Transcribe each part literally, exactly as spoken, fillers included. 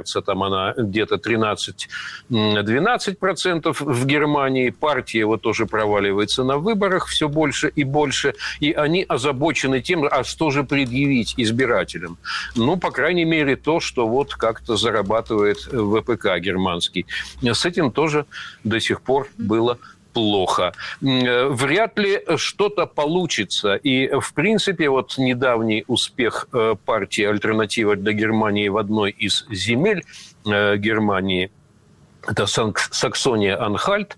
снижается там она где-то тринадцать-двенадцать процентов в Германии. Партия вот тоже проваливается на выборах все больше и больше. И они озабочены тем, а что же предъявить избирателям? Ну, по крайней мере, то, что вот как-то зарабатывает ВПК германский. С этим тоже до сих пор было плохо. Вряд ли что-то получится. И, в принципе, вот недавний успех партии «Альтернатива для Германии» в одной из земель Германии, это Саксония-Анхальт,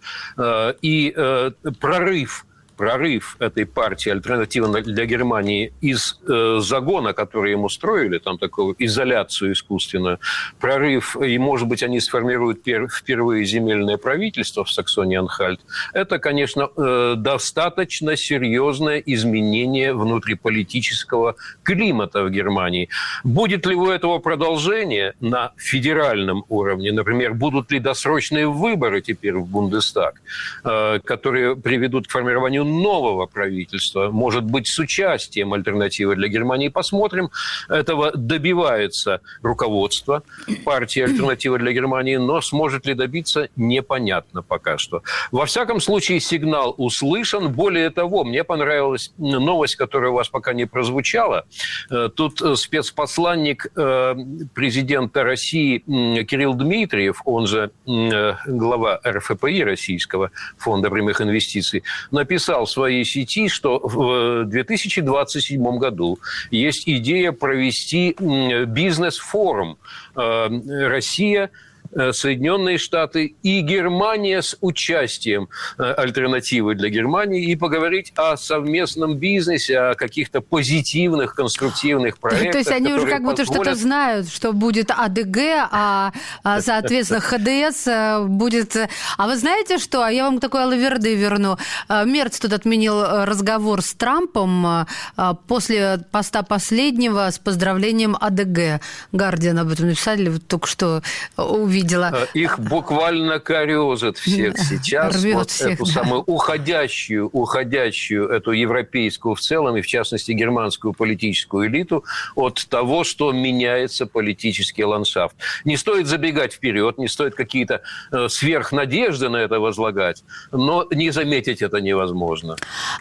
и прорыв прорыв этой партии «Альтернатива для Германии» из э, загона, который им устроили, там такую изоляцию искусственную, прорыв, и, может быть, они сформируют пер- впервые земельное правительство в Саксонии-Анхальт, это, конечно, э, достаточно серьезное изменение внутриполитического климата в Германии. Будет ли у этого продолжение на федеральном уровне? Например, будут ли досрочные выборы теперь в Бундестаг, э, которые приведут к формированию нового правительства, может быть, с участием «Альтернативы для Германии». Посмотрим. Этого добивается руководство партии «Альтернатива для Германии», но сможет ли добиться, непонятно пока что. Во всяком случае, сигнал услышан. Более того, мне понравилась новость, которая у вас пока не прозвучала. Тут спецпосланник президента России Кирилл Дмитриев, он же глава эр эф пэ и, Российского фонда прямых инвестиций, написал в своей сети, что в две тысячи двадцать седьмом году есть идея провести бизнес-форум «Россия, Соединенные Штаты и Германия с участием «Альтернативы для Германии» и поговорить о совместном бизнесе, о каких-то позитивных, конструктивных проектах. То есть они уже как будто позволят... что-то знают, что будет а дэ гэ, а, соответственно, ха дэ эс будет... А вы знаете что? Я вам такой алаверды верну. Мерц тут отменил разговор с Трампом после поста последнего с поздравлением а дэ гэ. Гардиан об этом написали, вот только что увидели. Видела. Их буквально корёзят всех сейчас. Рвёт вот всех, эту да. самую уходящую, уходящую, эту европейскую в целом, и в частности германскую политическую элиту от того, что меняется политический ландшафт. Не стоит забегать вперед, не стоит какие-то э, сверхнадежды на это возлагать, но не заметить это невозможно.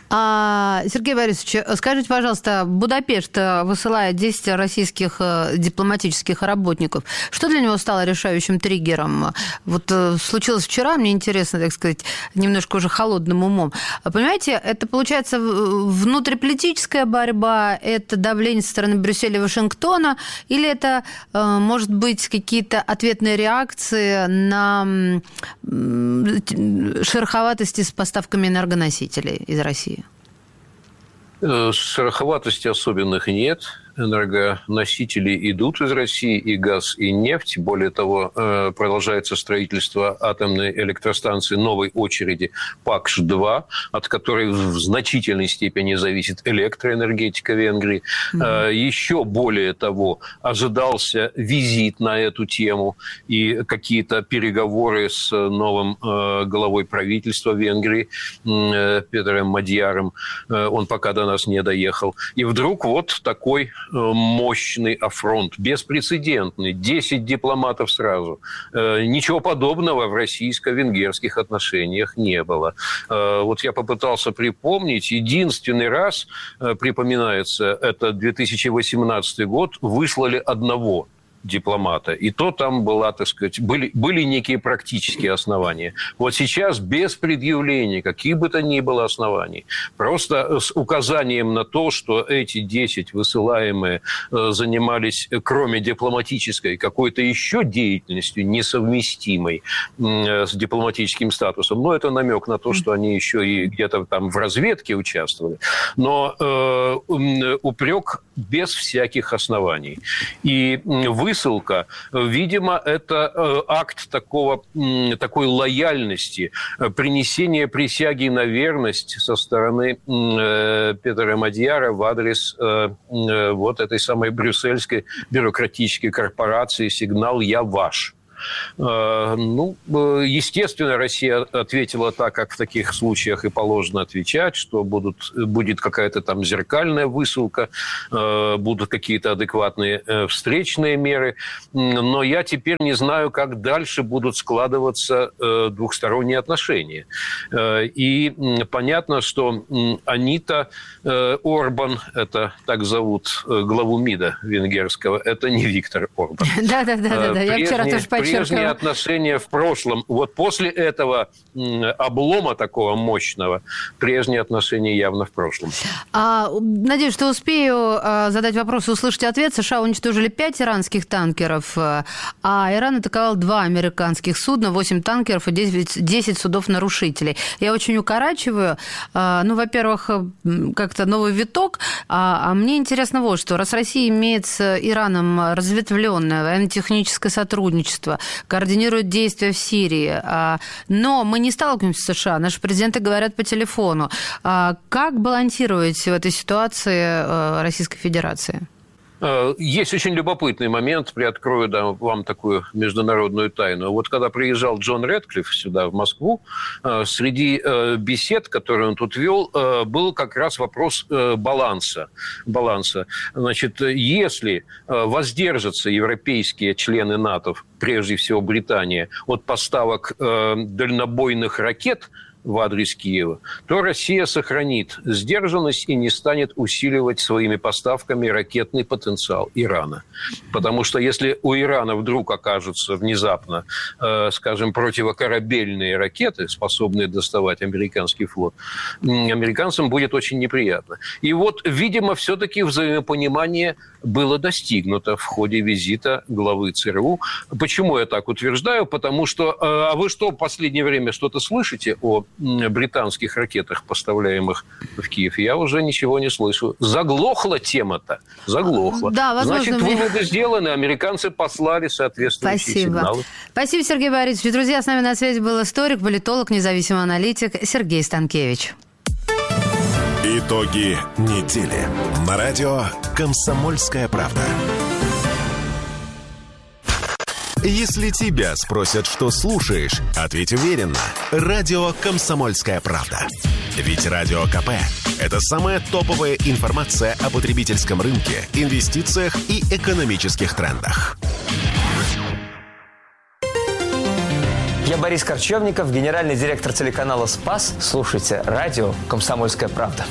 А, Сергей Борисович, скажите, пожалуйста, Будапешт высылает десять российских дипломатических работников. Что для него стало решающим триггером? Вот случилось вчера, мне интересно, так сказать, немножко уже холодным умом. Понимаете, это, получается, внутриполитическая борьба, это давление со стороны Брюсселя и Вашингтона, или это, может быть, какие-то ответные реакции на шероховатости с поставками энергоносителей из России? Шероховатости особенных нет. Энергоносители идут из России, и газ, и нефть. Более того, продолжается строительство атомной электростанции новой очереди ПАКШ-два, от которой в значительной степени зависит электроэнергетика Венгрии. Mm-hmm. Еще более того, ожидался визит на эту тему и какие-то переговоры с новым главой правительства Венгрии Петером Мадьяром. Он пока до нас не доехал. И вдруг вот такой мощный афронт, беспрецедентный, десять дипломатов сразу. Ничего подобного в российско-венгерских отношениях не было. Вот я попытался припомнить, единственный раз, припоминается, это две тысячи восемнадцатый год, выслали одного дипломата. И то там была, так сказать, были, были некие практические основания. Вот сейчас без предъявления каких бы то ни было оснований, просто с указанием на то, что эти десять высылаемые занимались, кроме дипломатической, какой-то еще деятельностью, несовместимой с дипломатическим статусом. Но это намек на то, что они еще и где-то там в разведке участвовали. Но э, упрек без всяких оснований. И вы Высылка, видимо, это акт такого, такой лояльности, принесения присяги на верность со стороны Петера Мадьяра в адрес вот этой самой брюссельской бюрократической корпорации «Сигнал, я ваш». Ну, естественно, Россия ответила так, как в таких случаях и положено отвечать, что будут, будет какая-то там зеркальная высылка, будут какие-то адекватные встречные меры. Но я теперь не знаю, как дальше будут складываться двухсторонние отношения. И понятно, что Анита Орбан, это так зовут главу МИДа венгерского, это не Виктор Орбан. Да-да-да, я вчера тоже подчеркивала. Прежние отношения в прошлом. Вот после этого облома такого мощного, прежние отношения явно в прошлом. А, надеюсь, что успею задать вопрос и услышать ответ. США уничтожили пять иранских танкеров, а Иран атаковал два американских судна, восемь танкеров и десять судов-нарушителей. Я очень укорачиваю. Ну, во-первых, как-то новый виток. А, а мне интересно вот что. Раз Россия имеет с Ираном разветвленное военно-техническое сотрудничество, координирует действия в Сирии, но мы не сталкиваемся с США. Наши президенты говорят по телефону. Как балансировать в этой ситуации Российской Федерации? Есть очень любопытный момент, приоткрою да, вам такую международную тайну. Вот когда приезжал Джон Рэдклифф сюда, в Москву, среди бесед, которые он тут вел, был как раз вопрос баланса. баланса. Значит, если воздержатся европейские члены НАТО, прежде всего Британия, от поставок дальнобойных ракет в адрес Киева, то Россия сохранит сдержанность и не станет усиливать своими поставками ракетный потенциал Ирана. Потому что если у Ирана вдруг окажутся внезапно, э, скажем, противокорабельные ракеты, способные доставать американский флот, американцам будет очень неприятно. И вот, видимо, все-таки взаимопонимание было достигнуто в ходе визита главы ЦРУ. Почему я так утверждаю? Потому что... Э, а вы что, в последнее время что-то слышите о британских ракетах, поставляемых в Киев? Я уже ничего не слышу. Заглохла тема-то. Заглохла. Да, возможно, Значит, мне... выводы сделаны, американцы послали соответствующие Спасибо. сигналы. Спасибо, Сергей Борисович. Друзья, с нами на связи был историк, политолог, независимый аналитик Сергей Станкевич. Итоги недели. На радио «Комсомольская правда». Если тебя спросят, что слушаешь, ответь уверенно. Радио «Комсомольская правда». Ведь Радио КП – это самая топовая информация о потребительском рынке, инвестициях и экономических трендах. Я Борис Корчевников, генеральный директор телеканала «Спас». Слушайте радио «Комсомольская правда».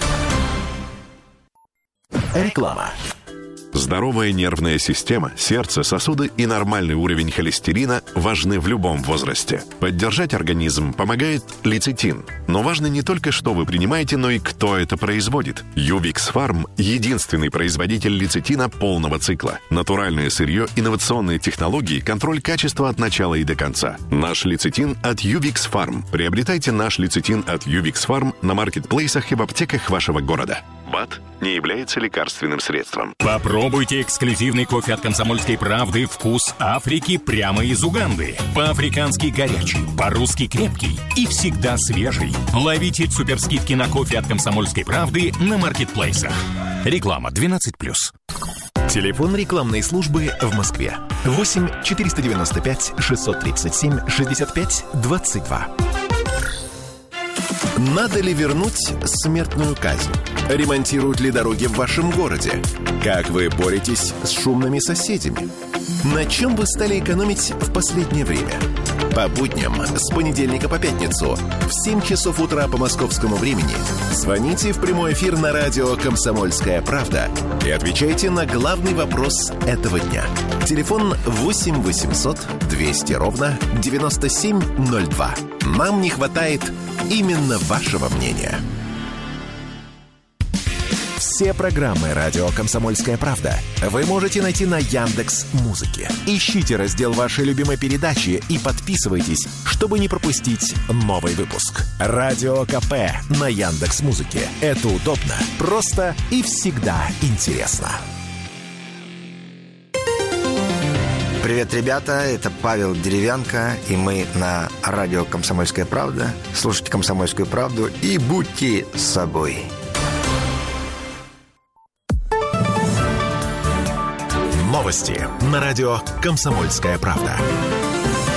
Реклама. Здоровая нервная система, сердце, сосуды и нормальный уровень холестерина важны в любом возрасте. Поддержать организм помогает лецитин. Но важно не только, что вы принимаете, но и кто это производит. Ювикс Фарм – единственный производитель лецитина полного цикла. Натуральное сырье, инновационные технологии, контроль качества от начала и до конца. Наш лецитин от Ювикс Фарм. Приобретайте наш лецитин от Ювикс Фарм на маркетплейсах и в аптеках вашего города. БАД не является лекарственным средством. Попробуйте эксклюзивный кофе от «Комсомольской правды» «Вкус Африки» прямо из Уганды. По-африкански горячий, по-русски крепкий и всегда свежий. Ловите суперскидки на кофе от «Комсомольской правды» на маркетплейсах. Реклама двенадцать плюс. Телефон рекламной службы в Москве. восемь четыреста девяносто пять шестьсот тридцать семь шестьдесят пять двадцать два. Надо ли вернуть смертную казнь? Ремонтируют ли дороги в вашем городе? Как вы боретесь с шумными соседями? На чем вы стали экономить в последнее время? По будням с понедельника по пятницу в семь часов утра по московскому времени звоните в прямой эфир на радио «Комсомольская правда» и отвечайте на главный вопрос этого дня. Телефон восемь восемьсот двести ровно девяносто семь ноль два. Нам не хватает именно вашего мнения. Все программы «Радио Комсомольская правда» вы можете найти на Яндекс.Музыке. Ищите раздел вашей любимой передачи и подписывайтесь, чтобы не пропустить новый выпуск. Радио КП на Яндекс.Музыке. Это удобно, просто и всегда интересно. Привет, ребята, это Павел Деревянко, и мы на радио «Комсомольская правда». Слушайте «Комсомольскую правду» и будьте собой. Новости на радио «Комсомольская правда».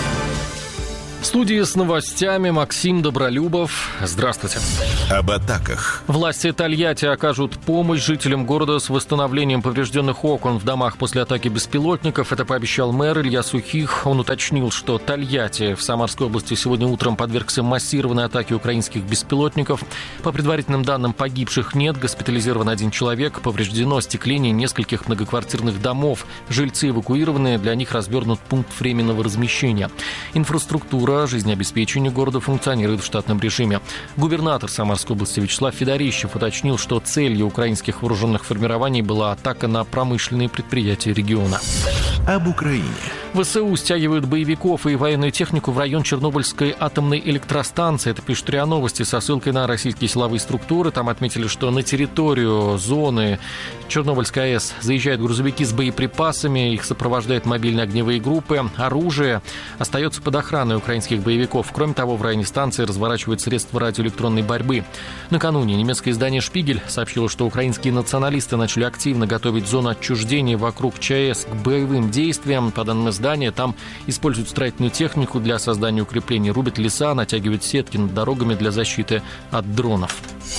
В студии с новостями Максим Добролюбов. Здравствуйте. Об атаках. Власти Тольятти окажут помощь жителям города с восстановлением поврежденных окон в домах после атаки беспилотников. Это пообещал мэр Илья Сухих. Он уточнил, что Тольятти в Самарской области сегодня утром подвергся массированной атаке украинских беспилотников. По предварительным данным, погибших нет. Госпитализирован один человек. Повреждено остекление нескольких многоквартирных домов. Жильцы эвакуированы. Для них развернут пункт временного размещения. Инфраструктура жизнеобеспечения города функционирует в штатном режиме. Губернатор Самарской области Вячеслав Федорищев уточнил, что целью украинских вооруженных формирований была атака на промышленные предприятия региона. Об Украине. ВСУ стягивают боевиков и военную технику в район Чернобыльской атомной электростанции. Это пишет РИА Новости со ссылкой на российские силовые структуры. Там отметили, что на территорию зоны Чернобыльской АЭС заезжают грузовики с боеприпасами, их сопровождают мобильные огневые группы. Оружие остается под охраной украинских боевиков. Кроме того, в районе станции разворачивают средства радиоэлектронной борьбы. Накануне немецкое издание «Шпигель» сообщило, что украинские националисты начали активно готовить зону отчуждения вокруг ЧАЭС к боевым действиям. По данным издания, там используют строительную технику для создания укреплений, рубят леса, натягивают сетки над дорогами для защиты от дронов.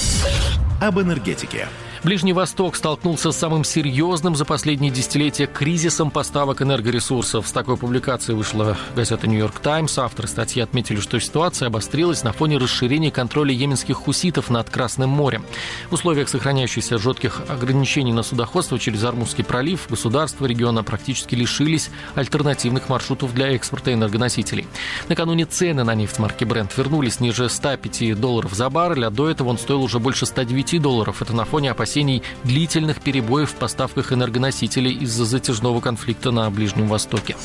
Об энергетике. Ближний Восток столкнулся с самым серьезным за последние десятилетия кризисом поставок энергоресурсов. С такой публикацией вышла газета «Нью-Йорк Таймс». Авторы статьи отметили, что ситуация обострилась на фоне расширения контроля йеменских хуситов над Красным морем. В условиях сохраняющихся жестких ограничений на судоходство через Ормузский пролив государства региона практически лишились альтернативных маршрутов для экспорта энергоносителей. Накануне цены на нефть марки Brent вернулись ниже ста пяти долларов за баррель, а до этого он стоил уже больше ста девяти долларов. Это на фоне опасений длительных перебоев в поставках энергоносителей из-за затяжного конфликта на Ближнем Востоке.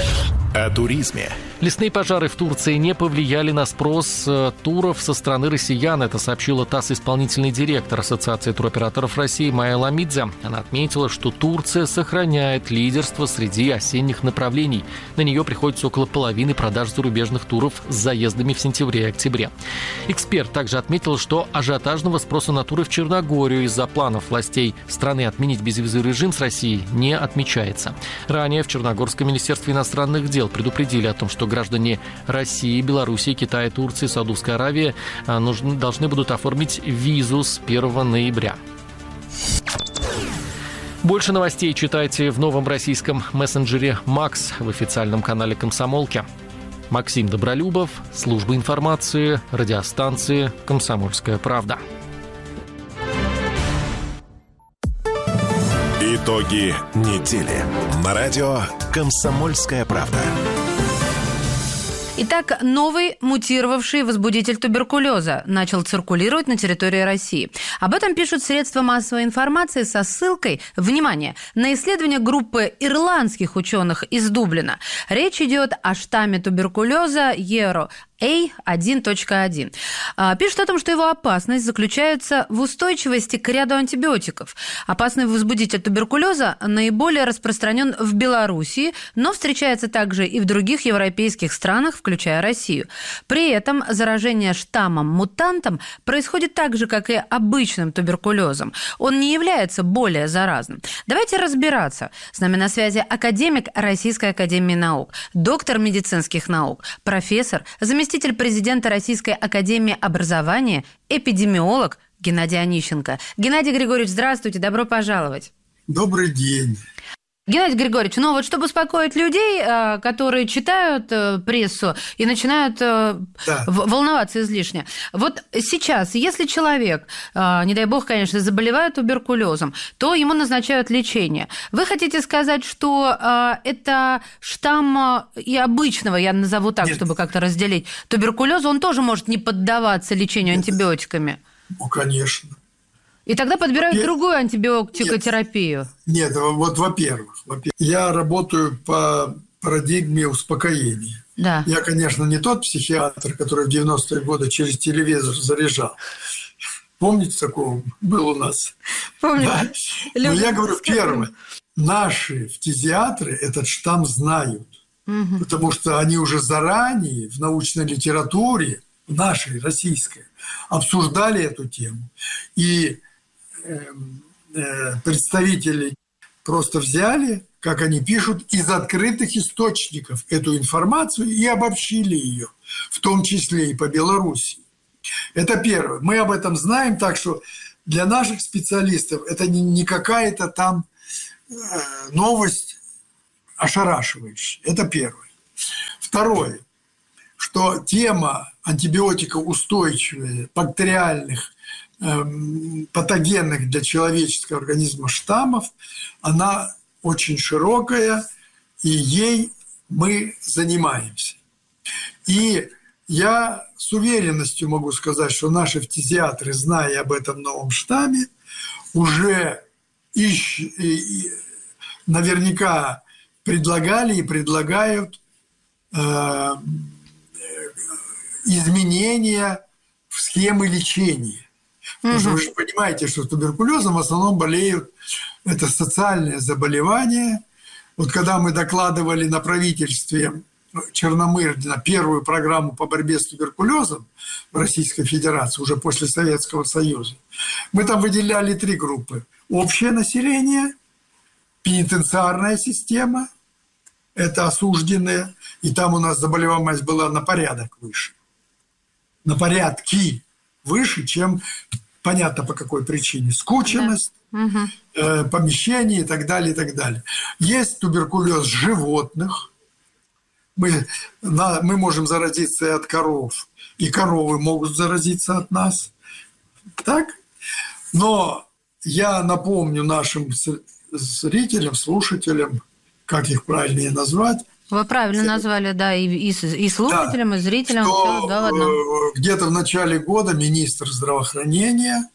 О туризме. Лесные пожары в Турции не повлияли на спрос туров со стороны россиян. Это сообщила ТАСС исполнительный директор Ассоциации туроператоров России Майя Ламидзе. Она отметила, что Турция сохраняет лидерство среди осенних направлений. На нее приходится около половины продаж зарубежных туров с заездами в сентябре и октябре. Эксперт также отметил, что ажиотажного спроса на туры в Черногорию из-за планов властей страны отменить безвизовый режим с Россией не отмечается. Ранее в Черногорском министерстве иностранных дел предупредили о том, что граждане России, Белоруссии, Китая, Турции, Саудовской Аравии нужны, должны будут оформить визу с первого ноября. Больше новостей читайте в новом российском мессенджере «Макс» в официальном канале «Комсомолки». Максим Добролюбов, служба информации, радиостанции «Комсомольская правда». Итоги недели. На радио «Комсомольская правда». Итак, новый мутировавший возбудитель туберкулеза начал циркулировать на территории России. Об этом пишут средства массовой информации со ссылкой, внимание, на исследование группы ирландских ученых из Дублина. Речь идет о штамме туберкулеза Еро эй один точка один. Пишут о том, что его опасность заключается в устойчивости к ряду антибиотиков. Опасный возбудитель туберкулеза наиболее распространен в Белоруссии, но встречается также и в других европейских странах, включая Россию. При этом заражение штаммом-мутантом происходит так же, как и обычным туберкулезом. Он не является более заразным. Давайте разбираться. С нами на связи академик Российской академии наук, доктор медицинских наук, профессор, заместитель президента Российской академии образования, эпидемиолог Геннадий Онищенко. Геннадий Григорьевич, здравствуйте, добро пожаловать. Добрый день. Геннадий Григорьевич, ну вот чтобы успокоить людей, которые читают прессу и начинают да. волноваться излишне. Вот сейчас, если человек, не дай бог, конечно, заболевает туберкулезом, то ему назначают лечение. Вы хотите сказать, что это штамм и обычного, я назову так, Нет. чтобы как-то разделить, туберкулеза, он тоже может не поддаваться лечению Нет. антибиотиками? Ну, конечно. И тогда подбирают Пер... другую антибиотикотерапию. Нет, Нет вот, во-первых, во-первых, я работаю по парадигме успокоения. Да. Я, конечно, не тот психиатр, который в девяностые годы через телевизор заряжал. Помните, такого был у нас? Помню. Да? Но я говорю, первое, наши фтизиатры этот штамм знают, угу. потому что они уже заранее в научной литературе, нашей, российской, обсуждали эту тему. И представители просто взяли как они пишут, из открытых источников эту информацию и обобщили ее, в том числе и по Беларуси. Это первое. Мы об этом знаем, так что для наших специалистов это не какая-то там новость ошарашивающая. Это первое. Второе, что тема антибиотикоустойчивых, бактериальных, патогенных для человеческого организма штаммов, она очень широкая, и ей мы занимаемся. И я с уверенностью могу сказать, что наши фтизиатры, зная об этом новом штамме, уже ищ... наверняка предлагали и предлагают э... изменения в схемы лечения. Потому что вы же понимаете, что туберкулезом в основном болеют, это социальное заболевание. Вот когда мы докладывали на правительстве Черномырдина первую программу по борьбе с туберкулезом в Российской Федерации, уже после Советского Союза, мы там выделяли три группы. Общее население, пенитенциарная система, это осужденные, и там у нас заболеваемость была на порядок выше. На порядки выше, чем понятно по какой причине. Скученность, да. угу. э, помещение и так далее, и так далее. Есть туберкулез животных. Мы, на, мы можем заразиться и от коров, и коровы могут заразиться от нас. Так? Но я напомню нашим зрителям, слушателям, как их правильнее назвать. Вы правильно назвали, да, и, и, и слушателям, да, и зрителям. Что все, да, в одном. Где-то в начале года министр здравоохранения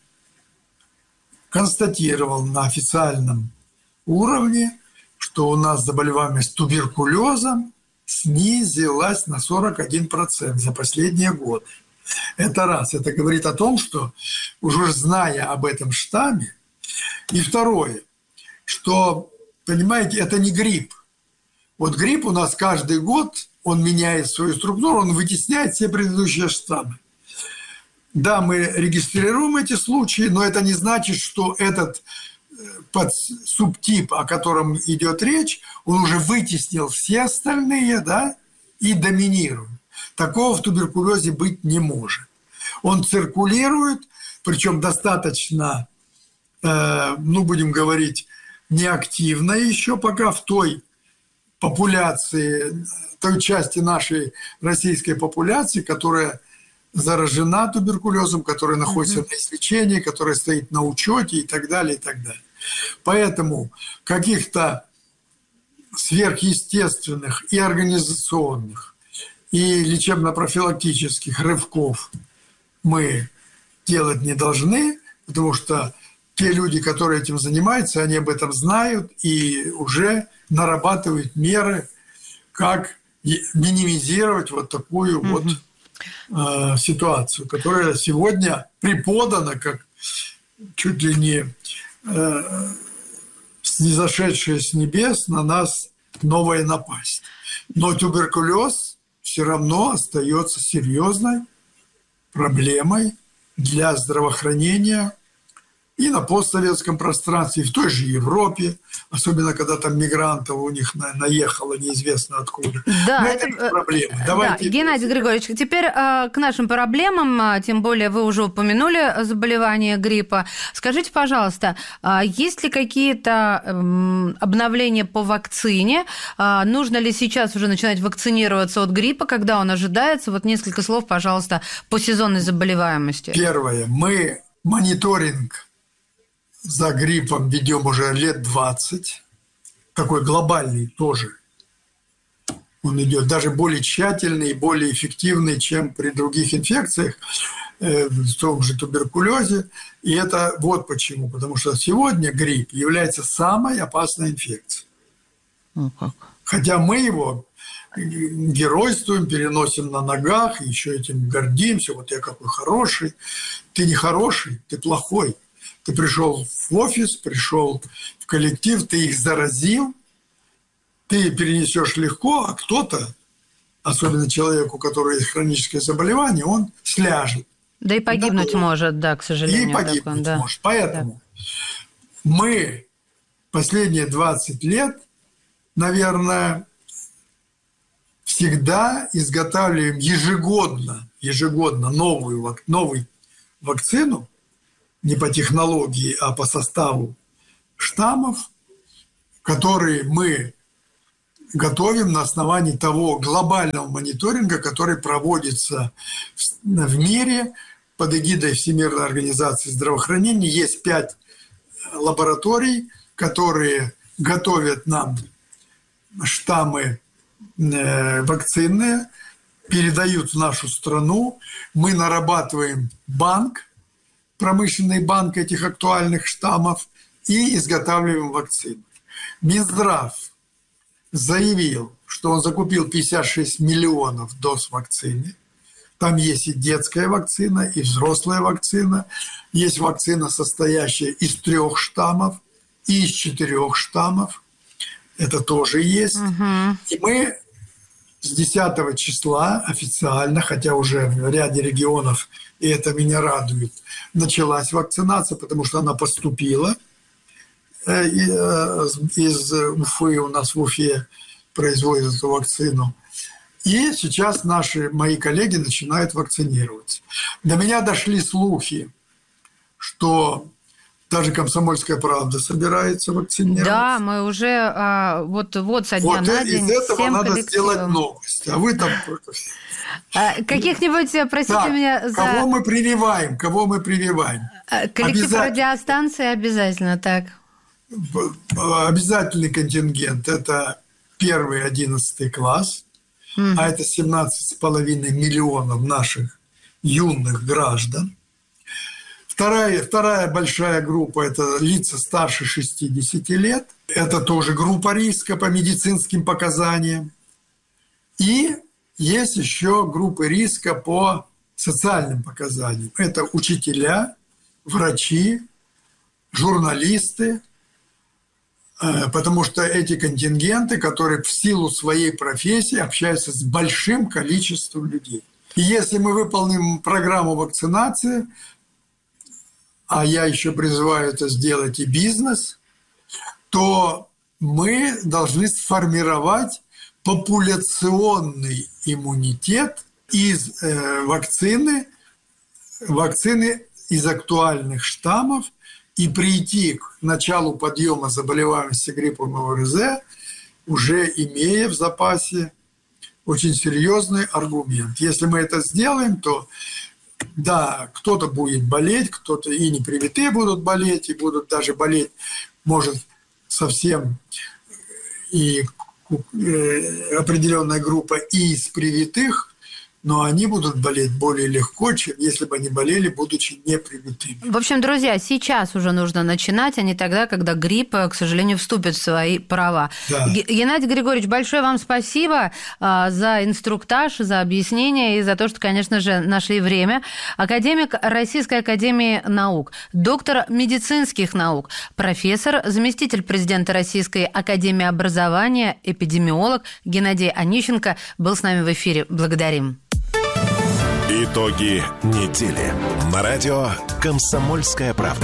констатировал на официальном уровне, что у нас заболеваемость туберкулезом снизилась на сорок один процент за последние годы. Это раз. Это говорит о том, что уже зная об этом штамме. И второе, что, понимаете, это не грипп. Вот грипп у нас каждый год, он меняет свою структуру, он вытесняет все предыдущие штаммы. Да, мы регистрируем эти случаи, но это не значит, что этот подсубтип, о котором идет речь, он уже вытеснил все остальные, да, и доминирует. Такого в туберкулезе быть не может. Он циркулирует, причем достаточно, э, ну, будем говорить, неактивно еще пока в той популяции, той части нашей российской популяции, которая заражена туберкулезом, которая находится mm-hmm. на излечении, которая стоит на учете и так далее, и так далее. Поэтому каких-то сверхъестественных и организационных, и лечебно-профилактических рывков мы делать не должны, потому что те люди, которые этим занимаются, они об этом знают и уже нарабатывают меры, как минимизировать вот такую mm-hmm. вот э, ситуацию, которая сегодня преподана как чуть ли не э, снизошедшая с небес на нас новая напасть. Но туберкулез все равно остается серьезной проблемой для здравоохранения и на постсоветском пространстве, и в той же Европе, особенно когда там мигрантов у них наехало неизвестно откуда. Да, Но это, это проблема. Давайте... Да, Геннадий Григорьевич, теперь э, к нашим проблемам, тем более вы уже упомянули заболевание гриппа. Скажите, пожалуйста, э, есть ли какие-то э, обновления по вакцине? Э, нужно ли сейчас уже начинать вакцинироваться от гриппа, когда он ожидается? Вот несколько слов, пожалуйста, по сезонной заболеваемости. Первое. Мы мониторинг за гриппом ведем уже лет двадцать, такой глобальный тоже. Он идет даже более тщательный и более эффективный, чем при других инфекциях, э, в том же туберкулезе. И это вот почему. Потому что сегодня грипп является самой опасной инфекцией. Ну, как? Хотя мы его геройствуем, переносим на ногах, и еще этим гордимся. Вот я какой хороший. Ты не хороший, ты плохой. Ты пришел в офис, пришел в коллектив, ты их заразил, ты перенесешь легко, а кто-то, особенно человек, у которого есть хроническое заболевание, он сляжет. Да и погибнуть да, может, да, к сожалению. И погибнуть такой, да. может. Поэтому да. мы последние двадцать лет наверное, всегда изготавливаем ежегодно, ежегодно новую, новую вакцину, не по технологии, а по составу штаммов, которые мы готовим на основании того глобального мониторинга, который проводится в мире под эгидой Всемирной организации здравоохранения. Есть пять лабораторий, которые готовят нам штаммы вакцинные, передают в нашу страну. Мы нарабатываем банк, промышленный банк этих актуальных штаммов и изготавливаем вакцину. Минздрав заявил, что он закупил пятьдесят шесть миллионов доз вакцины. Там есть и детская вакцина, и взрослая вакцина. Есть вакцина, состоящая из трех штаммов и из четырех штаммов. Это тоже есть. Угу. И мы с десятого числа официально, хотя уже в ряде регионов, и это меня радует, началась вакцинация, потому что она поступила из Уфы, у нас в Уфе производят эту вакцину. И сейчас наши, мои коллеги начинают вакцинироваться. До меня дошли слухи, что даже «Комсомольская правда» собирается вакцинироваться. Да, мы уже а, вот, вот со дня вот на день из этого всем надо коллективом. сделать новость. А вы там... А, каких-нибудь, простите так, меня... За... Кого мы прививаем? Кого мы прививаем? Коллектив радиостанции обязательно, так. Обязательный контингент – это первый одиннадцатый класс, mm. а это семнадцать с половиной миллионов наших юных граждан. Вторая, вторая большая группа – это лица старше шестидесяти лет. Это тоже группа риска по медицинским показаниям. И есть еще группы риска по социальным показаниям. Это учителя, врачи, журналисты, потому что эти контингенты, которые в силу своей профессии общаются с большим количеством людей. И если мы выполним программу вакцинации, а я еще призываю это сделать и бизнес, то мы должны сформировать популяционный иммунитет из э, вакцины, вакцины из актуальных штаммов и прийти к началу подъема заболеваемости гриппом и ОРЗ, уже имея в запасе очень серьезный аргумент. Если мы это сделаем, то да, кто-то будет болеть, кто-то и непривитые будут болеть, и будут даже болеть, может, совсем и определенная группа и из привитых, но они будут болеть более легко, чем если бы они болели, будучи непривитыми. В общем, друзья, сейчас уже нужно начинать, а не тогда, когда грипп, к сожалению, вступит в свои права. Да. Геннадий Григорьевич, большое вам спасибо за инструктаж, за объяснение и за то, что, конечно же, нашли время. Академик Российской академии наук, доктор медицинских наук, профессор, заместитель президента Российской академии образования, эпидемиолог Геннадий Онищенко был с нами в эфире. Благодарим. Итоги недели. На радио «Комсомольская правда».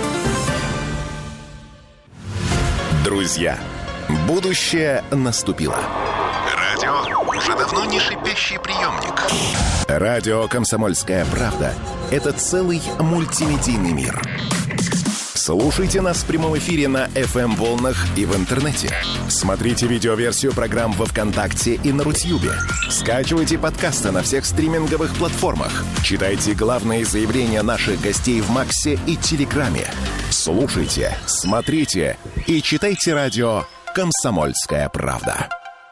Друзья, будущее наступило. Радио уже давно не шипящий приемник. Радио «Комсомольская правда» — это целый мультимедийный мир. Слушайте нас в прямом эфире на эф эм-волнах и в интернете. Смотрите видеоверсию программ во ВКонтакте и на Рутьюбе. Скачивайте подкасты на всех стриминговых платформах. Читайте главные заявления наших гостей в Максе и Телеграме. Слушайте, смотрите и читайте радио «Комсомольская правда».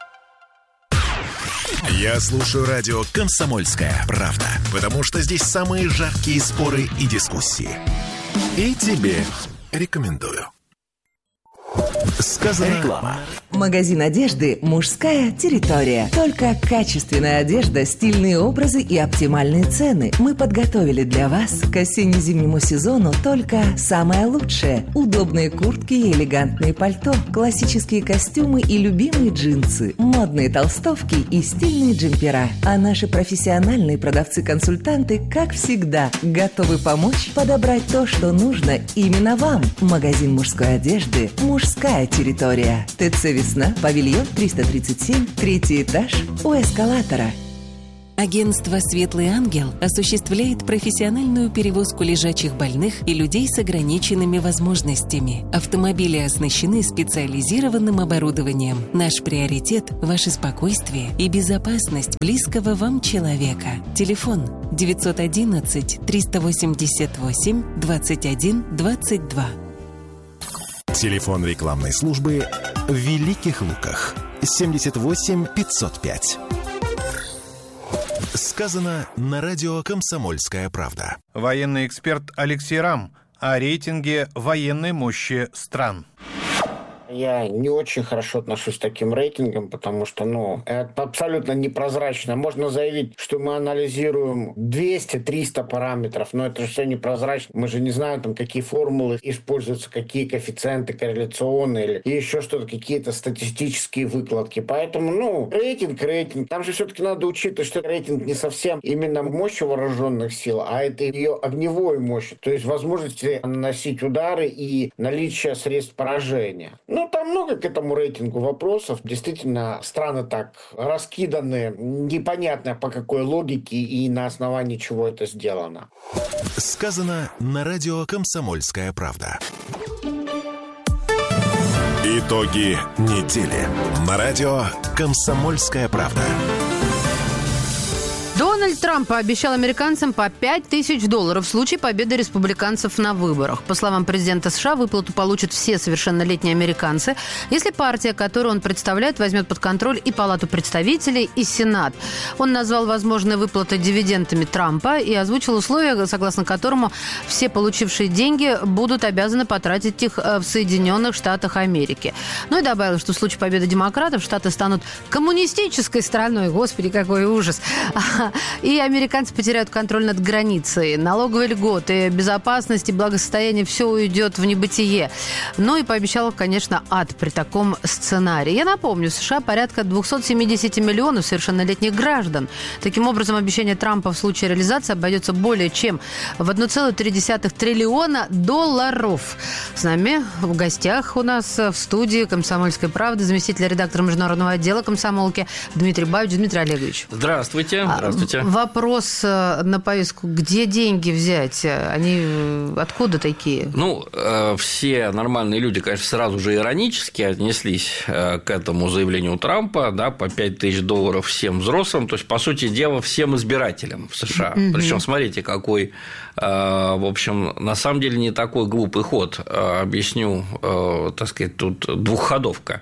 Я слушаю радио «Комсомольская правда», потому что здесь самые жаркие споры и дискуссии. И тебе рекомендую. Сказано. Реклама. Магазин одежды «Мужская территория». Только качественная одежда, стильные образы и оптимальные цены. Мы подготовили для вас к осенне-зимнему сезону только самое лучшее. Удобные куртки и элегантные пальто, классические костюмы и любимые джинсы, модные толстовки и стильные джемпера. А наши профессиональные продавцы-консультанты, как всегда, готовы помочь подобрать то, что нужно именно вам. Магазин мужской одежды «Мужская территория». ТЦ «Весна», павильон триста тридцать семь, третий этаж у эскалатора. Агентство «Светлый ангел» осуществляет профессиональную перевозку лежачих больных и людей с ограниченными возможностями. Автомобили оснащены специализированным оборудованием. Наш приоритет – ваше спокойствие и безопасность близкого вам человека. Телефон девятьсот одиннадцать триста восемьдесят восемь двадцать один двадцать два. Телефон рекламной службы в Великих Луках семьдесят восемь пятьсот пять. Сказано на радио «Комсомольская правда». Военный эксперт Алексей Рам о рейтинге военной мощи стран. Я не очень хорошо отношусь к таким рейтингам, потому что, ну, это абсолютно непрозрачно. Можно заявить, что мы анализируем двести-триста параметров, но это же все непрозрачно. Мы же не знаем, там, какие формулы используются, какие коэффициенты корреляционные или еще что-то, какие-то статистические выкладки. Поэтому, ну, рейтинг, рейтинг. Там же все-таки надо учитывать, что рейтинг не совсем именно мощь вооруженных сил, а это ее огневой мощь, то есть возможности наносить удары и наличие средств поражения. Ну, там много к этому рейтингу вопросов. Действительно, страны так раскиданы, непонятно по какой логике и на основании чего это сделано. Сказано на радио «Комсомольская правда». Итоги недели на радио «Комсомольская правда». Дональд Трамп пообещал американцам по пять тысяч долларов в случае победы республиканцев на выборах. По словам президента США, выплату получат все совершеннолетние американцы, если партия, которую он представляет, возьмет под контроль и Палату представителей, и Сенат. Он назвал возможные выплаты дивидендами Трампа и озвучил условия, согласно которому все получившие деньги будут обязаны потратить их в Соединенных Штатах Америки. Ну и добавил, что в случае победы демократов Штаты станут коммунистической страной. Господи, какой ужас! И американцы потеряют контроль над границей. Налоговые льготы, безопасность и благосостояние – все уйдет в небытие. Ну и пообещал, конечно, ад при таком сценарии. Я напомню, в США порядка двести семьдесят миллионов совершеннолетних граждан. Таким образом, обещание Трампа в случае реализации обойдется более чем в один целых три десятых триллиона долларов. С нами в гостях у нас в студии «Комсомольской правды» заместитель редактора международного отдела «Комсомолки» Дмитрий Бабич. Дмитрий Олегович. Здравствуйте. Здравствуйте. Вопрос на повестку. Где деньги взять? Они откуда такие? Ну, все нормальные люди, конечно, сразу же иронически отнеслись к этому заявлению Трампа, да, по пять тысяч долларов всем взрослым, то есть, по сути дела, всем избирателям в США. Mm-hmm. Причем, смотрите, какой, в общем, на самом деле не такой глупый ход. Объясню, так сказать, тут двухходовка.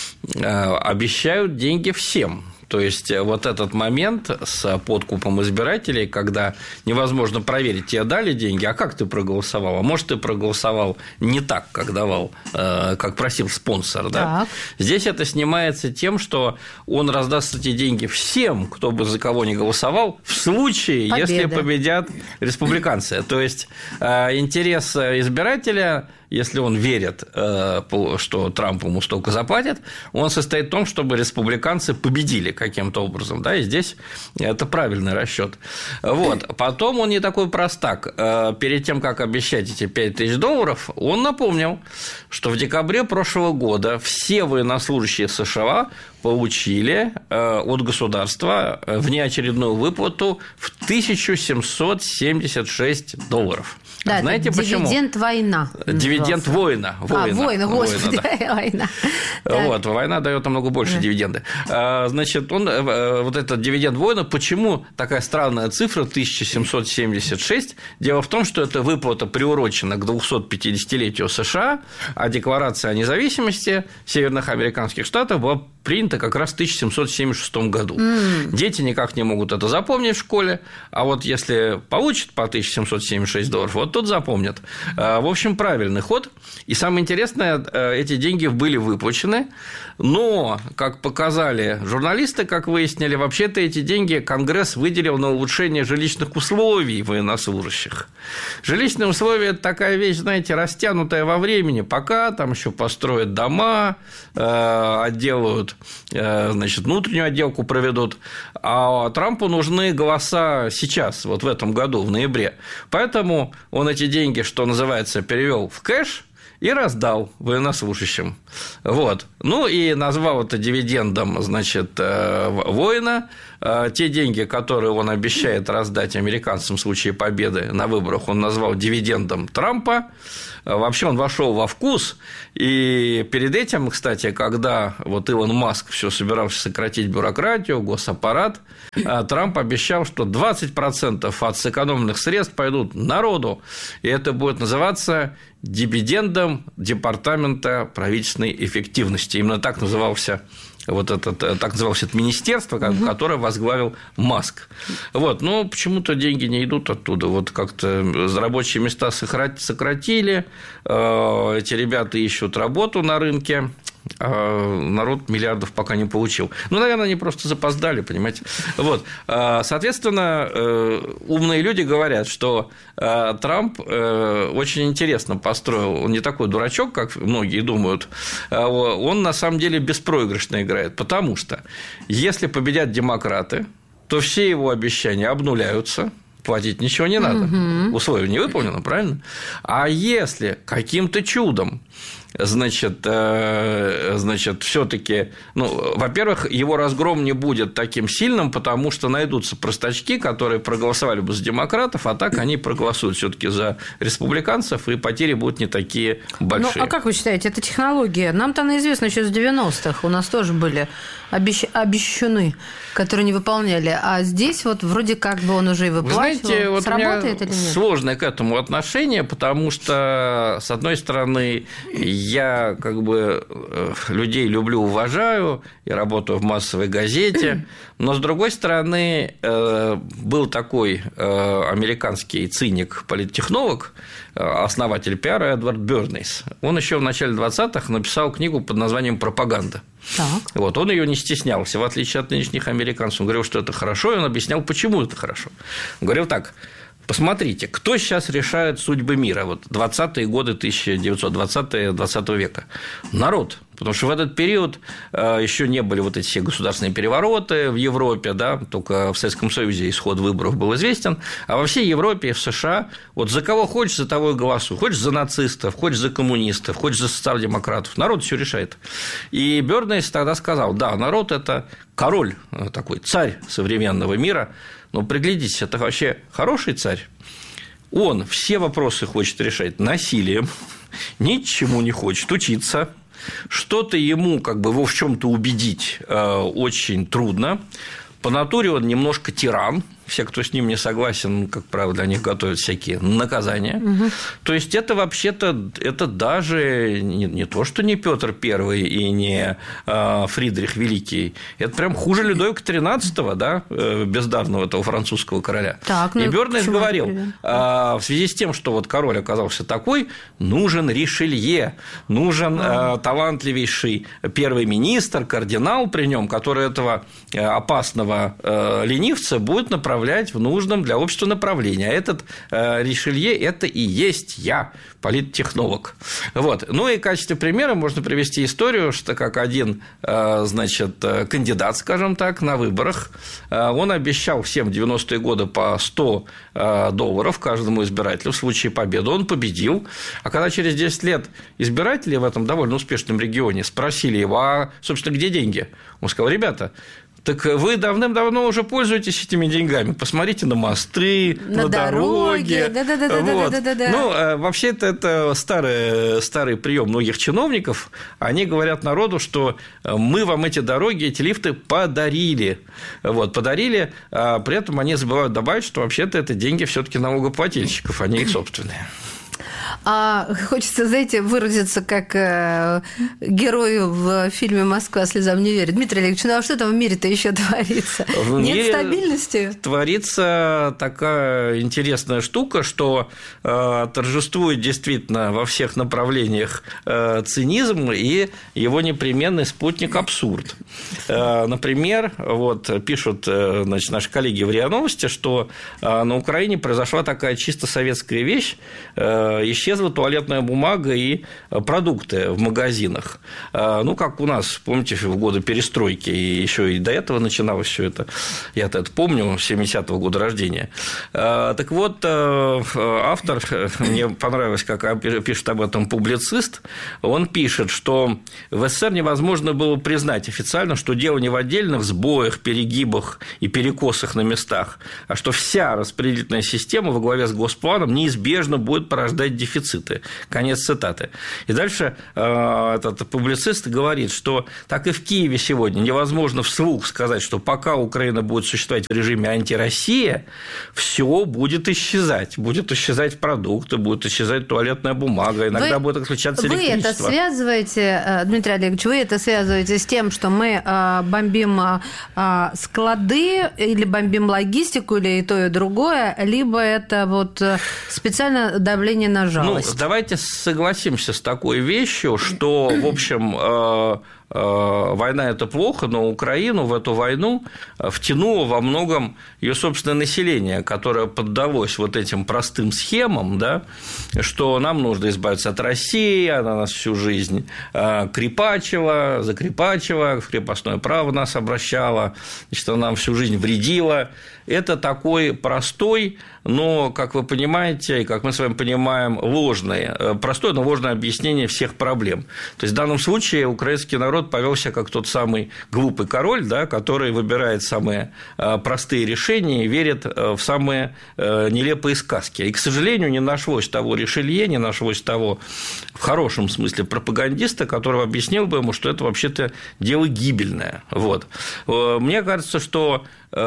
Обещают деньги всем. То есть, вот этот момент с подкупом избирателей, когда невозможно проверить, тебе дали деньги, а как ты проголосовал? А может, ты проголосовал не так, как давал, как просил спонсор, да? Так. Здесь это снимается тем, что он раздаст эти деньги всем, кто бы за кого ни голосовал, в случае, Победа. Если победят республиканцы. То есть, интерес избирателя, если он верит, что Трамп ему столько заплатит, он состоит в том, чтобы республиканцы победили каким-то образом, да, и здесь это правильный расчет. Вот. Потом он не такой простак. Перед тем, как обещать эти пять тысяч долларов, он напомнил, что в декабре прошлого года все военнослужащие США получили от государства внеочередную выплату в тысячу семьсот семьдесят шесть долларов. Да, знаете почему? Дивиденд война. Дивиденд воина. А, воина, господи, да. война. Вот, война дает намного больше да. дивиденды. Значит, он, вот этот дивиденд воина, почему такая странная цифра тысяча семьсот семьдесят шесть? Дело в том, что эта выплата приурочена к двухсотпятидесятилетию США, а Декларация о независимости Северных Американских Штатов была принята как раз в тысяча семьсот семьдесят шестом году. Mm. Дети никак не могут это запомнить в школе, а вот если получат по тысяча семьсот семьдесят шесть долларов, вот тут запомнят. В общем, правильный ход. И самое интересное, эти деньги были выплачены, но, как показали журналисты, как выяснили, вообще-то эти деньги Конгресс выделил на улучшение жилищных условий военнослужащих. Жилищные условия – это такая вещь, знаете, растянутая во времени, пока там еще построят дома, отделают, значит, внутреннюю отделку проведут, а Трампу нужны голоса сейчас, вот в этом году, в ноябре. Поэтому он эти деньги, что называется, перевел в кэш и раздал военнослужащим. Вот. Ну, и назвал это дивидендом, значит, воина. Те деньги, которые он обещает раздать американцам в случае победы на выборах, он назвал дивидендом Трампа. Вообще он вошел во вкус, и перед этим, кстати, когда вот Илон Маск все собирался сократить бюрократию, госаппарат, Трамп обещал, что двадцать процентов от сэкономленных средств пойдут народу, и это будет называться дивидендом Департамента правительственной эффективности. Именно так назывался вот это, так называлось это министерство, которое возглавил Маск. Вот, но почему-то деньги не идут оттуда. Вот как-то рабочие места сократили, эти ребята ищут работу на рынке, а народ миллиардов пока не получил. Ну, наверное, они просто запоздали, понимаете. Вот. Соответственно, умные люди говорят, что Трамп очень интересно построил, он не такой дурачок, как многие думают, он на самом деле беспроигрышно играет, потому что если победят демократы, то все его обещания обнуляются, платить ничего не надо, угу. Условие не выполнено, правильно? А если каким-то чудом, значит, значит, все-таки, ну, во-первых, его разгром не будет таким сильным, потому что найдутся простачки, которые проголосовали бы за демократов, а так они проголосуют все-таки за республиканцев, и потери будут не такие большие. Ну, а как вы считаете, это технология? Нам-то она известна еще с девяностых, у нас тоже были обещ... обещаны, которые не выполняли, а здесь вот вроде как бы он уже и выплачивал. Вы знаете, вот сработает у меня или нет? Сложное к этому отношение, потому что, с одной стороны, я как бы людей люблю, уважаю, и работаю в массовой газете, но, с другой стороны, был такой американский циник-политтехнолог, основатель пиара Эдвард Бернейс. Он еще в начале двадцатых написал книгу под названием «Пропаганда». Так. Вот, он ее не стеснялся, в отличие от нынешних американцев. Он говорил, что это хорошо, и он объяснял, почему это хорошо. Он говорил так: посмотрите, кто сейчас решает судьбы мира, вот двадцатые годы тысяча девятьсот двадцатого века? Народ. Потому что в этот период еще не были вот эти все государственные перевороты в Европе, да, только в Советском Союзе исход выборов был известен, а во всей Европе и в США вот за кого хочешь, за того и голосуй. Хочешь за нацистов, хочешь за коммунистов, хочешь за социал-демократов. Народ все решает. И Бернейс тогда сказал: да, народ – это король, такой царь современного мира, но приглядитесь, это вообще хороший царь. Он все вопросы хочет решать насилием, ничему не хочет учиться. Что-то ему как бы его в чем-то убедить э, очень трудно. По натуре он немножко тиран. Все, кто с ним не согласен, как правило, для них готовят всякие наказания. Угу. То есть это вообще-то это даже не, не то, что не Петр Первый и не э, Фридрих Великий. Это прям хуже Людовика тринадцатого, да, э, бездарного этого французского короля. Так, ну, и Бернейс говорил, э, в связи с тем, что вот король оказался такой, нужен Ришелье, нужен э, талантливейший первый министр, кардинал при нем, который этого опасного э, ленивца будет направлять в нужном для общества направлении. А этот э, Ришелье – это и есть я, политтехнолог. Вот. Ну и в качестве примера можно привести историю, что как один, э, значит, кандидат, скажем так, на выборах, э, он обещал всем в девяностые годы по сто долларов каждому избирателю в случае победы. Он победил. А когда через десять лет избиратели в этом довольно успешном регионе спросили его: а, собственно, где деньги? Он сказал: ребята, так вы давным-давно уже пользуетесь этими деньгами. Посмотрите на мосты, на, на дороги. Да, да, да, вот. да, да, да, да. Ну, вообще-то это старый, старый прием многих чиновников. Они говорят народу, что мы вам эти дороги, эти лифты подарили. Вот, подарили, а при этом они забывают добавить, что вообще-то это деньги все-таки налогоплательщиков, а не их собственные. А хочется, знаете, выразиться как э, герою в фильме «Москва слезам не верит». Дмитрий Олегович, ну а что там в мире-то еще творится? В Нет стабильности? Творится такая интересная штука, что э, торжествует действительно во всех направлениях э, цинизм и его непременный спутник абсурд. Э, например, вот пишут э, значит, наши коллеги в РИА Новости, что э, на Украине произошла такая чисто советская вещь, э, исчезли исчезла туалетная бумага и продукты в магазинах. Ну, как у нас, помните, в годы перестройки, и еще и до этого начиналось все это, я-то это помню, семидесятого года рождения. Так вот, автор, мне понравилось, как пишет об этом публицист, он пишет, что в СССР невозможно было признать официально, что дело не в отдельных сбоях, перегибах и перекосах на местах, а что вся распределительная система во главе с Госпланом неизбежно будет порождать дефициты. Конец цитаты. И дальше э, этот публицист говорит, что так и в Киеве сегодня невозможно вслух сказать, что пока Украина будет существовать в режиме антироссия, все будет исчезать. Будет исчезать продукты, будет исчезать туалетная бумага, иногда вы, будет отключаться электричество. Вы это связываете, Дмитрий Олегович, вы это связываете с тем, что мы э, бомбим э, склады или бомбим логистику, или и то, и другое, либо это вот специально давление на жалость? Ну, давайте согласимся с такой вещью, что, в общем, э, война – это плохо, но Украину в эту войну втянуло во многом ее собственное население, которое поддалось вот этим простым схемам, да, что нам нужно избавиться от России, она нас всю жизнь крепачила, закрепачила, в крепостное право нас обращала, значит, она нам всю жизнь вредила. Это такой простой, но, как вы понимаете, и как мы с вами понимаем, ложный, простое, но ложное объяснение всех проблем. То есть в данном случае украинский народ повел себя как тот самый глупый король, да, который выбирает самые простые решения и верит в самые нелепые сказки. И, к сожалению, не нашлось того Ришелье, не нашлось того, в хорошем смысле, пропагандиста, который объяснил бы ему, что это вообще-то дело гибельное. Вот. Мне кажется, что,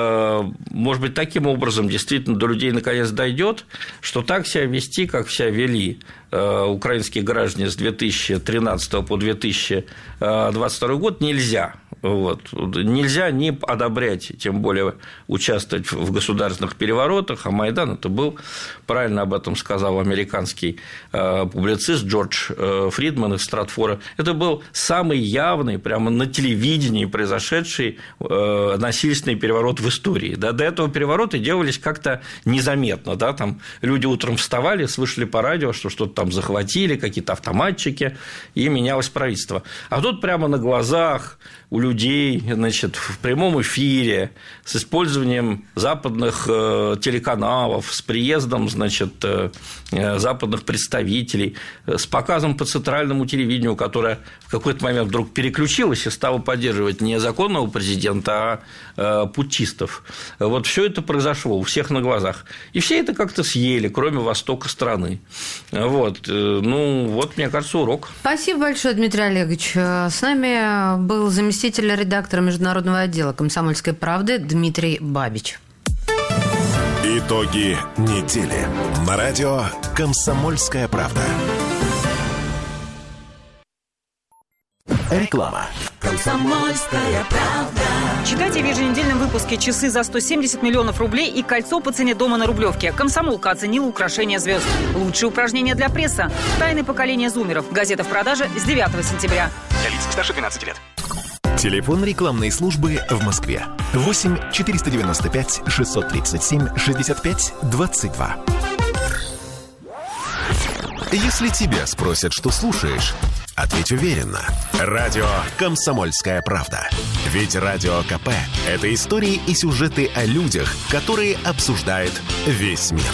может быть, таким образом действительно до людей наконец дойдет, что так себя вести, как себя вели украинские граждане с две тысячи тринадцатого по две тысячи двадцать второй год, нельзя. Вот. Нельзя не одобрять, тем более участвовать в государственных переворотах, а Майдан – это был, правильно об этом сказал американский публицист Джордж Фридман из Стратфора, это был самый явный, прямо на телевидении произошедший насильственный переворот в истории. Да, до этого перевороты делались как-то незаметно. Да, там люди утром вставали, слышали по радио, что что-то там захватили, какие-то автоматчики, и менялось правительство. А тут прямо на глазах у людей, значит, в прямом эфире, с использованием западных телеканалов, с приездом, значит, западных представителей, с показом по центральному телевидению, которое в какой-то момент вдруг переключилось и стало поддерживать не законного президента, а путчистов. Вот все это произошло у всех на глазах. И все это как-то съели, кроме востока страны. Вот. Ну, вот, мне кажется, урок. Спасибо большое, Дмитрий Олегович. С нами был заместитель редактора международного отдела «Комсомольской правды» Дмитрий Бабич. Итоги недели. На радио «Комсомольская правда». Реклама. «Комсомольская правда». Читайте в еженедельном выпуске «Часы за сто семьдесят миллионов рублей» и «Кольцо по цене дома на Рублевке». «Комсомолка» оценила украшение звезд. Лучшие упражнения для пресса. Тайны поколения зумеров. Газета в продаже с девятого сентября. Для лиц старше двенадцати лет. Телефон рекламной службы в Москве. восемь четыреста девяносто пять шестьсот тридцать семь шестьдесят пять двадцать два. Если тебя спросят, что слушаешь, ответь уверенно. Радио «Комсомольская правда». Ведь Радио КП – это истории и сюжеты о людях, которые обсуждает весь мир.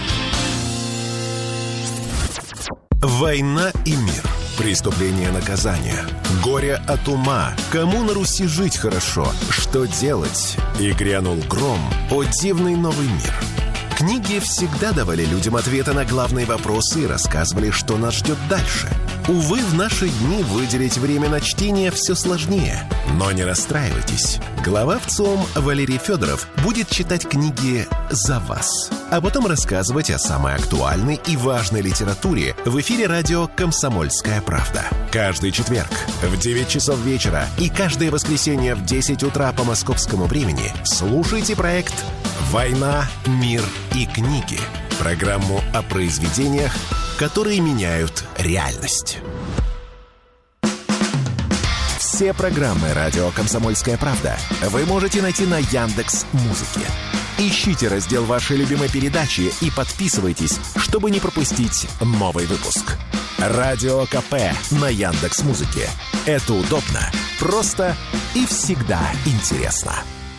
Война и мир. Преступление, наказание. Горе от ума. Кому на Руси жить хорошо? Что делать? И грянул гром. О, дивный новый мир. Книги всегда давали людям ответы на главные вопросы и рассказывали, что нас ждет дальше. Увы, в наши дни выделить время на чтение все сложнее. Но не расстраивайтесь. Глава ВЦИОМ Валерий Федоров будет читать книги за вас, а потом рассказывать о самой актуальной и важной литературе в эфире радио «Комсомольская правда». Каждый четверг в девять часов вечера и каждое воскресенье в десять утра по московскому времени слушайте проект «Война, мир и книги». Программу о произведениях, которые меняют реальность. Все программы «Радио Комсомольская правда» вы можете найти на Яндекс.Музыке. Ищите раздел вашей любимой передачи и подписывайтесь, чтобы не пропустить новый выпуск. Радио КП на Яндекс.Музыке. Это удобно, просто и всегда интересно.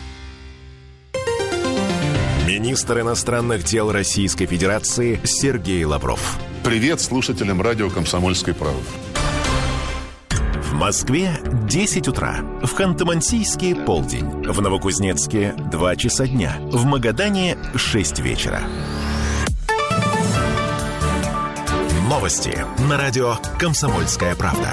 Министр иностранных дел Российской Федерации Сергей Лавров. Привет слушателям радио «Комсомольской правды». В Москве десять утра, в Ханты-Мансийске полдень, в Новокузнецке два часа дня, в Магадане шесть вечера. Новости на радио «Комсомольская правда».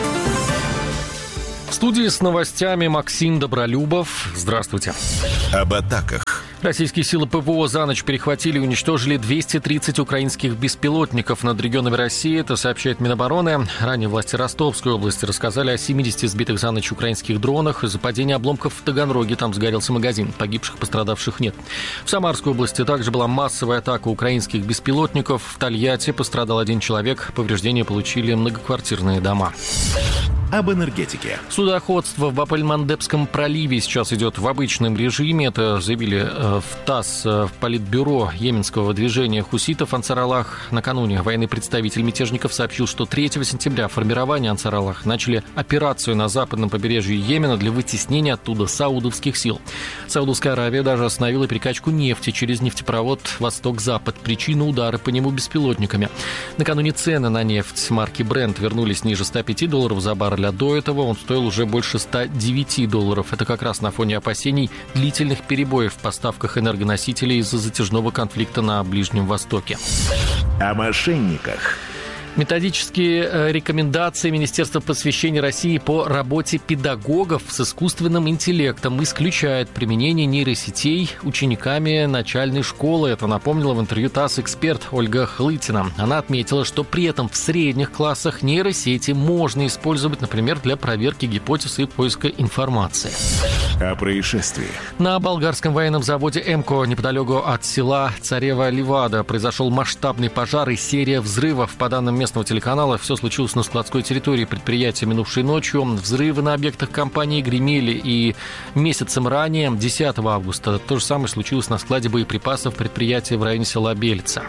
В студии с новостями Максим Добролюбов. Здравствуйте. Об атаках. Российские силы ПВО за ночь перехватили и уничтожили двести тридцать украинских беспилотников над регионами России. Это сообщает Минобороны. Ранее власти Ростовской области рассказали о семидесяти сбитых за ночь украинских дронах. Из-за падения обломков в Таганроге там сгорелся магазин. Погибших, пострадавших нет. В Самарской области также была массовая атака украинских беспилотников. В Тольятти пострадал один человек. Повреждения получили многоквартирные дома. Об энергетике. Судоходство в Баб-эль-Мандебском проливе сейчас идет в обычном режиме. Это заявили в ТАСС в Политбюро йеменского движения хуситов Ансар-Аллах. Накануне военный представитель мятежников сообщил, что третьего сентября формирование Ансар-Аллах начали операцию на западном побережье Йемена для вытеснения оттуда саудовских сил. Саудовская Аравия даже остановила перекачку нефти через нефтепровод «Восток-Запад». Причина удара по нему беспилотниками. Накануне цены на нефть марки Brent вернулись ниже ста пяти долларов за баррель. А до этого он стоил уже больше ста девяти долларов. Это как раз на фоне опасений длительных перебоев в поставках энергоносителей из-за затяжного конфликта на Ближнем Востоке. О мошенниках. Методические рекомендации Министерства просвещения России по работе педагогов с искусственным интеллектом исключают применение нейросетей учениками начальной школы. Это напомнила в интервью ТАСС эксперт Ольга Хлытина. Она отметила, что при этом в средних классах нейросети можно использовать, например, для проверки гипотез и поиска информации. О происшествии. На болгарском военном заводе «Эмко» неподалеку от села Царева-Ливада произошел масштабный пожар и серия взрывов. По данным местного телеканала, все случилось на складской территории предприятия минувшей ночью. Взрывы на объектах компании гремели и месяцем ранее, десятого августа. То же самое случилось на складе боеприпасов предприятия в районе села Бельца.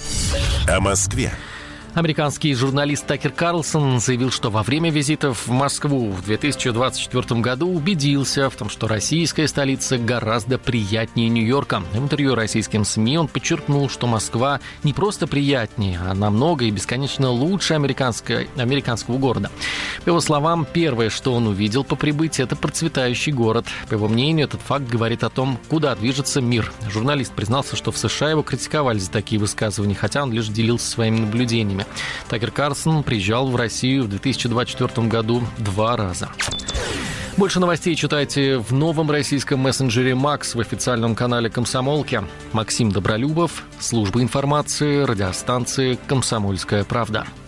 О Москве. Американский журналист Такер Карлсон заявил, что во время визитов в Москву в две тысячи двадцать четвёртом году убедился в том, что российская столица гораздо приятнее Нью-Йорка. В интервью российским СМИ он подчеркнул, что Москва не просто приятнее, а намного и бесконечно лучше американского города. По его словам, первое, что он увидел по прибытии, это процветающий город. По его мнению, этот факт говорит о том, куда движется мир. Журналист признался, что в США его критиковали за такие высказывания, хотя он лишь делился своими наблюдениями. Такер Карлсон приезжал в Россию в две тысячи двадцать четвёртом году два раза. Больше новостей читайте в новом российском мессенджере «Макс» в официальном канале «Комсомолки». Максим Добролюбов, служба информации, радиостанции «Комсомольская правда».